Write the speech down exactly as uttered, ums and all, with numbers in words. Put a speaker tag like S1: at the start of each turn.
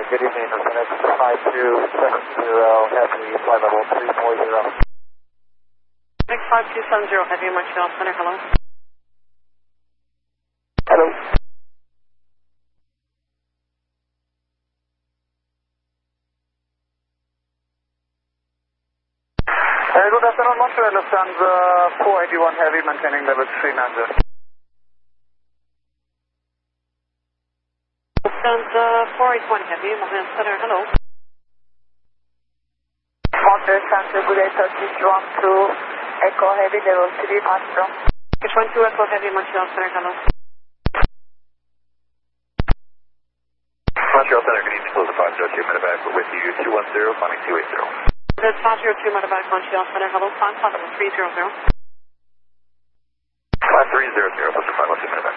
S1: good evening, Lieutenant five two seven zero, Heavy, flight level three four zero.
S2: Next five two seven zero, Heavy, Montreal Center, hello.
S1: Hello. Uh, good afternoon, Montreal, Lufthansa four eighty-one Heavy, maintaining level three nine zero.
S2: Lufthansa four eighty-one Heavy, Montreal Center, hello.
S3: Montreal Center, good day, Turkish one two, Echo Heavy, level three, Armstrong.
S2: H one two Echo Heavy, Montreal Center, hello.
S4: Montreal Center, good evening, close to five zero two, medevac, we're with you, two one zero, climbing two eight zero.
S2: That's five zero two, medevac, Montreal Center, hello, climb level three zero zero.
S4: five three zero zero, close to five one two, medevac.